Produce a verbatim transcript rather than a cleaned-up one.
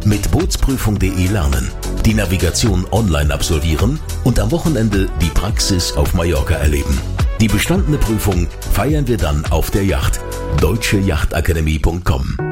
Mit bootsprüfung punkt de lernen, die Navigation online absolvieren und am Wochenende die Praxis auf Mallorca erleben. Die bestandene Prüfung feiern wir dann auf der Yacht. deutsche yacht akademie punkt com